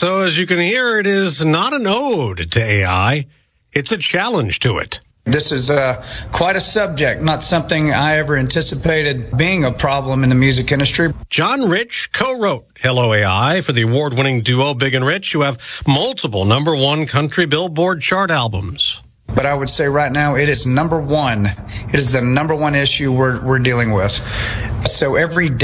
So as you can hear, it is not an ode to AI. It's a challenge to it. This is quite a subject, not something I ever anticipated being a problem in the music industry. John Rich co-wrote Hello AI for the award-winning duo Big and Rich, who have multiple #1 country Billboard chart albums. But I would say right now it is number one. It is the number one issue we're dealing with. So every day